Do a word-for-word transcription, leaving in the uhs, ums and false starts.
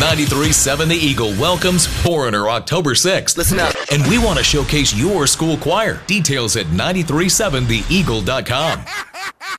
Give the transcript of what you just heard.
ninety-three point seven The Eagle welcomes Foreigner October sixth. Listen up. And we want to showcase your school choir. Details at nine three seven the eagle dot com.